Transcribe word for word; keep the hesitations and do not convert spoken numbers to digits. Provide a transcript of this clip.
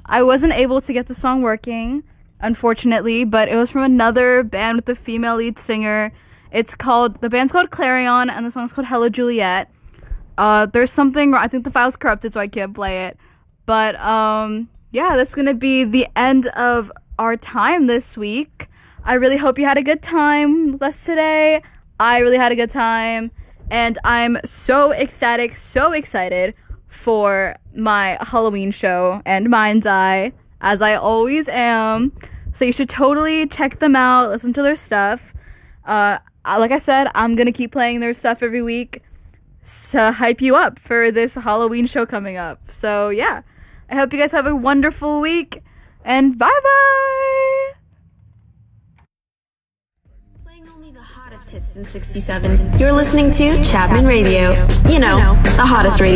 I wasn't able to get the song working, unfortunately, but it was from another band with a female lead singer. It's called, the band's called Clarion, and the song's called Hello Juliet. Uh, there's something, I think the file's corrupted, so I can't play it. But, um, yeah, that's gonna be the end of our time this week. I really hope you had a good time with us today. I really had a good time, and I'm so ecstatic, so excited for my Halloween show and Mind's Eye, as I always am. So you should totally check them out, listen to their stuff. Uh, like I said, I'm gonna keep playing their stuff every week to hype you up for this Halloween show coming up. So yeah, I hope you guys have a wonderful week, and bye-bye! Playing only the hottest hits in sixty-seven. You're listening to Chapman Radio. You know, the hottest radio.